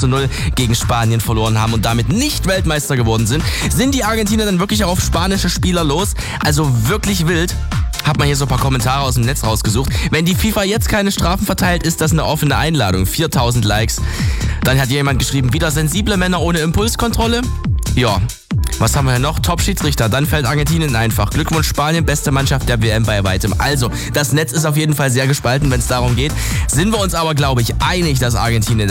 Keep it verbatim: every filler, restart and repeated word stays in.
zu null gegen Spanien verloren haben und damit nicht Weltmeister geworden sind, sind die Argentinier dann wirklich auch auf spanische Spieler los. Also wirklich wild. Hab mal hier so ein paar Kommentare aus dem Netz rausgesucht. Wenn die FIFA jetzt keine Strafen verteilt, ist das eine offene Einladung. viertausend Likes. Dann hat jemand geschrieben, wieder sensible Männer ohne Impulskontrolle. Ja, was haben wir hier noch? Top-Schiedsrichter, dann fällt Argentinien einfach. Glückwunsch Spanien, beste Mannschaft der W M bei weitem. Also, das Netz ist auf jeden Fall sehr gespalten, wenn es darum geht. Sind wir uns aber, glaube ich, einig, dass Argentinien